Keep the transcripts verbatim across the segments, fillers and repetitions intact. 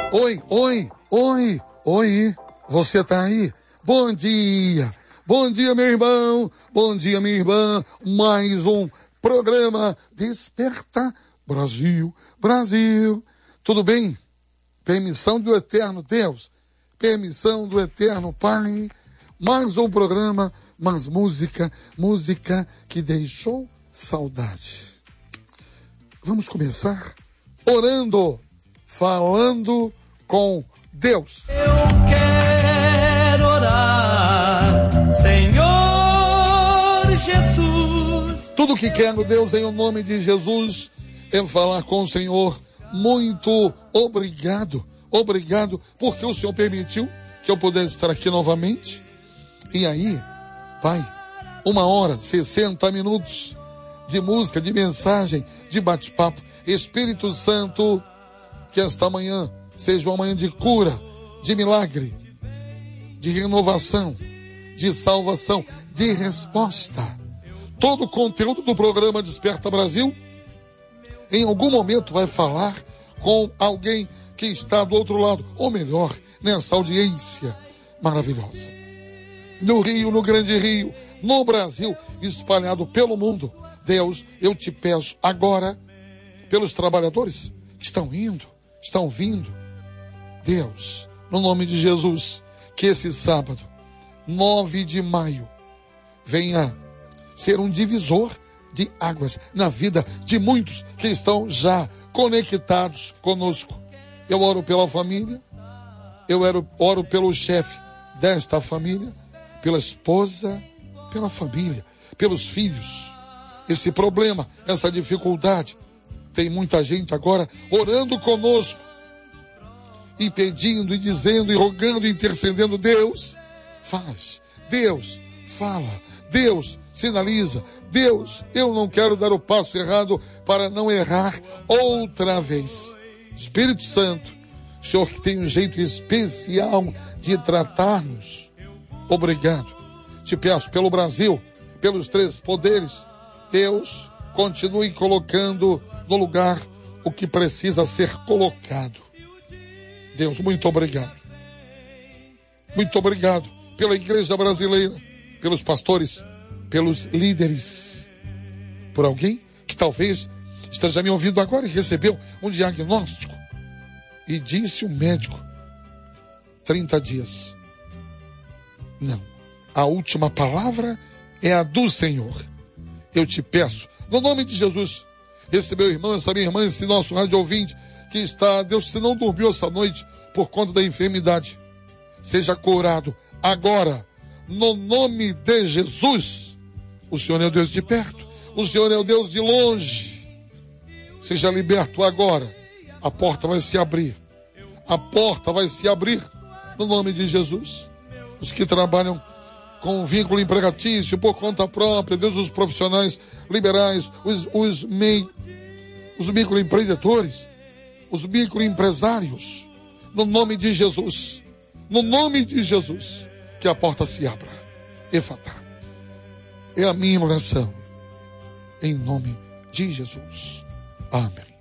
Oi, oi, oi, oi, você tá aí? Bom dia, bom dia meu irmão, bom dia minha irmã, mais um programa Desperta Brasil, Brasil, tudo bem? Permissão do eterno Deus, permissão do eterno Pai, mais um programa, mais música, música que deixou saudade. Vamos começar orando, falando com Deus. Eu quero orar, Senhor Jesus. Tudo que quero, Deus, em o nome de Jesus, é falar com o Senhor. Muito obrigado, obrigado, porque o Senhor permitiu que eu pudesse estar aqui novamente. E aí, Pai, uma hora, sessenta minutos de música, de mensagem, de bate-papo. Espírito Santo, que esta manhã seja uma manhã de cura, de milagre, de renovação, de salvação, de resposta. Todo o conteúdo do programa Desperta Brasil, em algum momento vai falar com alguém que está do outro lado, ou melhor, nessa audiência maravilhosa. No Rio, no Grande Rio, no Brasil, espalhado pelo mundo. Deus, eu te peço agora, pelos trabalhadores que estão indo, estão vindo, Deus, no nome de Jesus, que esse sábado, nove de maio, venha ser um divisor de águas na vida de muitos que estão já conectados conosco. Eu oro pela família, eu oro, oro pelo chefe desta família, pela esposa, pela família, pelos filhos. Esse problema, essa dificuldade, tem muita gente agora orando conosco e pedindo, e dizendo, e rogando, e intercedendo. Deus, faz. Deus, fala. Deus, sinaliza. Deus, eu não quero dar o passo errado para não errar outra vez. Espírito Santo, Senhor que tem um jeito especial de tratar-nos, obrigado. Te peço pelo Brasil, pelos três poderes, Deus, continue colocando no lugar o que precisa ser colocado. Deus, muito obrigado. Muito obrigado pela igreja brasileira, pelos pastores, pelos líderes, por alguém que talvez esteja me ouvindo agora e recebeu um diagnóstico e disse o médico, trinta dias. Não, a última palavra é a do Senhor. Eu te peço, no nome de Jesus, esse meu irmão, essa minha irmã, esse nosso rádio ouvinte que está, Deus, se não dormiu essa noite por conta da enfermidade, seja curado agora, no nome de Jesus. O Senhor é o Deus de perto, o Senhor é o Deus de longe. Seja liberto agora, a porta vai se abrir, a porta vai se abrir, no nome de Jesus. Os que trabalham com vínculo empregatício, por conta própria, Deus, os profissionais liberais, os, os, mei, os microempreendedores, os microempresários, no nome de Jesus, no nome de Jesus, que a porta se abra. Efatá. É a minha oração, em nome de Jesus. Amém.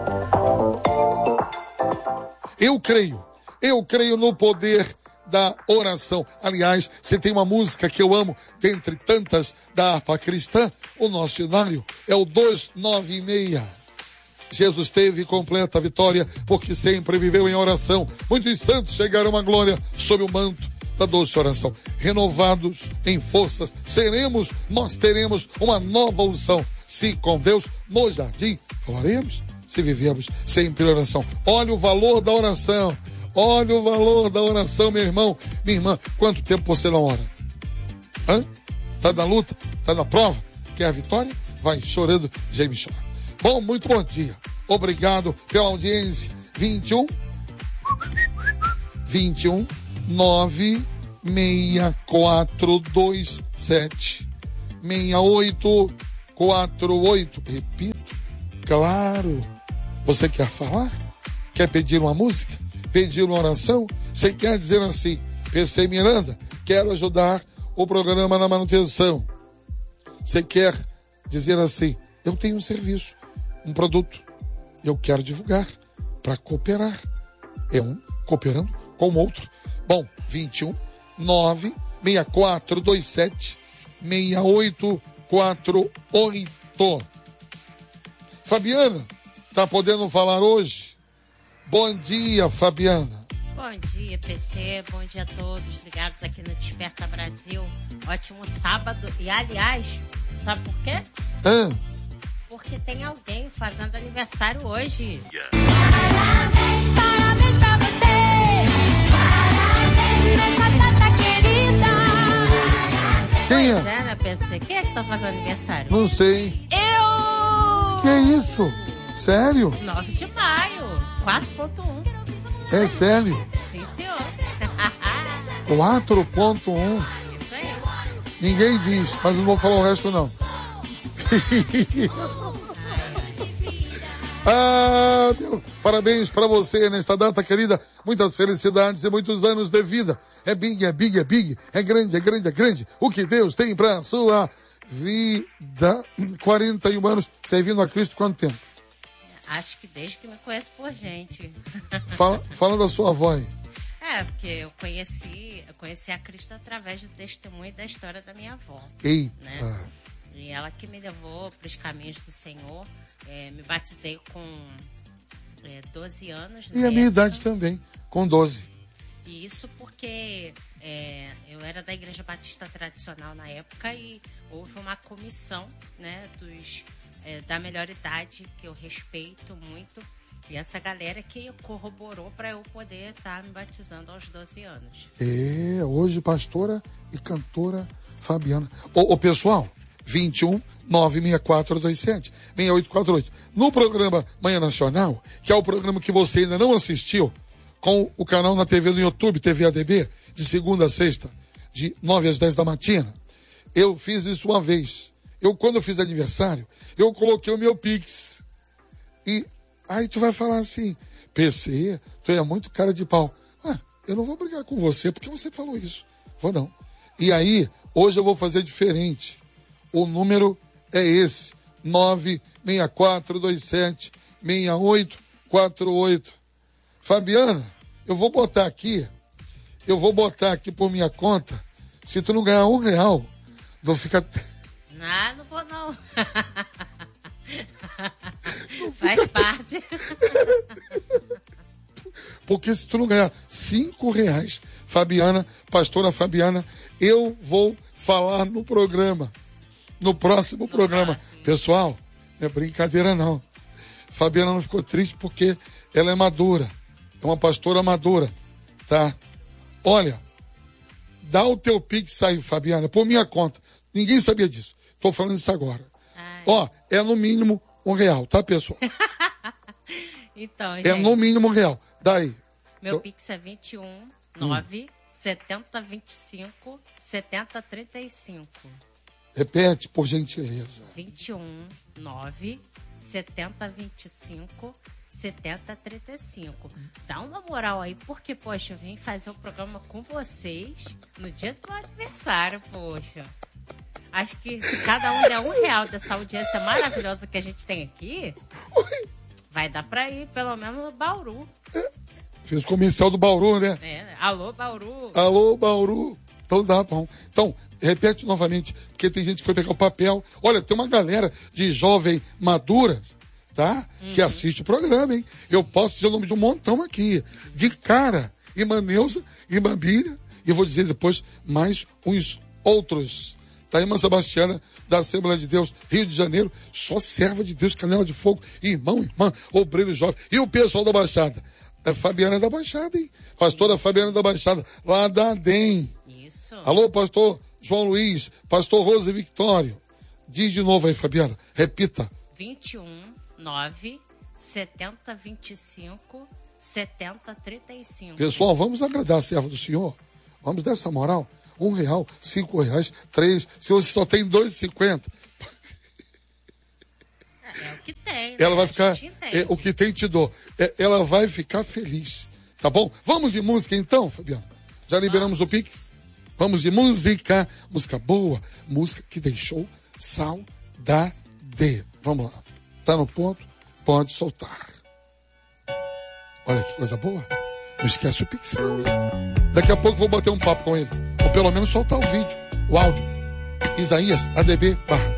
Eu creio, eu creio no poder da oração. Aliás, você tem uma música que eu amo, dentre tantas, da harpa cristã. O nosso cenário é o duzentos e noventa e seis. Jesus teve completa vitória, porque sempre viveu em oração. Muitos santos chegaram à glória sob o manto da doce oração. Renovados em forças, seremos, nós teremos uma nova unção. Se com Deus no jardim falaremos, se vivemos sempre em oração. Olha o valor da oração. Olha o valor da oração, meu irmão, minha irmã. Quanto tempo você não ora? Hã? Tá na luta? Tá na prova? Quer a vitória? Vai chorando, Jaime chora. Bom, muito bom dia. Obrigado pela audiência. vinte e um, vinte e um, nove, seis quatro dois sete, seis oito quatro oito. Repito, claro. Você quer falar? Quer pedir uma música? Pedir uma oração? Você quer dizer assim, P C Miranda, quero ajudar o programa na manutenção. Você quer dizer assim, eu tenho um serviço, um produto, eu quero divulgar para cooperar. é um cooperando com o outro. Bom, vinte e um, nove, seis quatro dois sete, seis oito quatro oito. Fabiana, tá podendo falar hoje? Bom dia, Fabiana. Bom dia, P C, bom dia a todos ligados aqui no Desperta Brasil. Ótimo sábado. E, aliás, sabe por quê? Ah. Porque tem alguém fazendo aniversário hoje. Yeah. Parabéns, parabéns pra você. Parabéns nessa data querida. Quem é? Pois é, né, P C? Quem é que tá fazendo aniversário? Não sei. Eu! Que é isso? Sério? nove de maio, quatro ponto um. É sério? Sim, senhor. quatro ponto um. Isso aí. Ninguém diz, mas não vou falar o resto não. Ah, meu, parabéns para você nesta data querida. Muitas felicidades e muitos anos de vida. É big, é big, é big. É grande, é grande, é grande. O que Deus tem para sua vida. quarenta e um anos. Servindo a Cristo quanto tempo? Acho que desde que me conheço por gente. Fala, fala da sua avó aí. É, porque eu conheci, eu conheci a Cristo através do testemunho da história da minha avó. Eita. Né? E ela que me levou para os caminhos do Senhor. É, me batizei com é, doze anos. E a minha idade também, com doze. E isso porque é, eu era da Igreja Batista Tradicional na época e houve uma comissão, né, dos, é, da melhor idade, que eu respeito muito. E essa galera que corroborou para eu poder estar tá me batizando aos doze anos. É, hoje pastora e cantora Fabiana. Ô, ô pessoal, vinte e um, nove seis quatro dois sete, seis oito quatro oito. No programa Manhã Nacional, que é o programa que você ainda não assistiu, com o canal na T V no YouTube, T V A D B, de segunda a sexta, de nove às dez da matina, eu fiz isso uma vez. Eu, quando eu fiz aniversário, eu coloquei o meu Pix. E aí tu vai falar assim, P C, tu é muito cara de pau. Ah, eu não vou brigar com você, porque você falou isso. Vou não. E aí, hoje eu vou fazer diferente. O número é esse, nove seis quatro dois sete, seis oito quatro oito. Fabiana, eu vou botar aqui, eu vou botar aqui por minha conta, se tu não ganhar um real, vou ficar... Não, não vou não. Não faz parte. Porque se tu não ganhar cinco reais, Fabiana, pastora Fabiana, eu vou falar no programa. No próximo no programa. Próximo. Pessoal, não é brincadeira não. Fabiana não ficou triste porque ela é madura. É uma pastora madura, tá? Olha, dá o teu Pix aí, Fabiana, por minha conta. Ninguém sabia disso. Tô falando isso agora. Ai. Ó, é no mínimo um real, tá, pessoal? Então, gente. É no mínimo um real. Daí. Meu eu... Pix é vinte e um, nove, setenta, vinte e cinco, setenta, trinta e cinco. Repete, por gentileza. vinte e um, nove, setenta, vinte e cinco, setenta, trinta e cinco. Dá uma moral aí, porque, poxa, eu vim fazer o programa com vocês no dia do meu aniversário, poxa. Acho que se cada um der um real dessa audiência maravilhosa que a gente tem aqui, vai dar pra ir, pelo menos no Bauru. É, fez o comercial do Bauru, né? É, alô, Bauru. Alô, Bauru. Então dá, bom. Então, repete novamente, porque tem gente que foi pegar o papel. Olha, tem uma galera de jovem maduras, tá? Uhum. Que assiste o programa, hein? Eu posso dizer o nome de um montão aqui. De cara, Irmã Neuza, Irmã Bíblia, e vou dizer depois mais uns outros. Tá, Irmã Sebastiana, da Assembleia de Deus, Rio de Janeiro, só serva de Deus, canela de fogo, irmão, irmã, obreiro jovem. E o pessoal da Baixada? A Fabiana é da Baixada, hein? Pastora Fabiana da Baixada, lá da A D E M. Isso. Alô, pastor João Luiz, pastor Rosa Victório. Diz de novo aí, Fabiana, repita. vinte e um, nove, setenta, vinte e cinco, setenta, trinta e cinco. Pessoal, vamos agradar a serva do Senhor. Vamos dar essa moral. Um real, cinco reais, três. Se você só tem dois e cinquenta. É, é o que tem. Né? Ela vai ficar. É, o que tem te dou. É, ela vai ficar feliz. Tá bom? Vamos de música então, Fabiano. Já liberamos ah. o Pix? Vamos de música. Música boa. Música que deixou saudade. Vamos lá. Tá no ponto? Pode soltar. Olha que coisa boa. Não esquece o Pix, não, hein? Daqui a pouco eu vou bater um papo com ele. Ou pelo menos soltar o vídeo, o áudio. Isaías, A D B, barra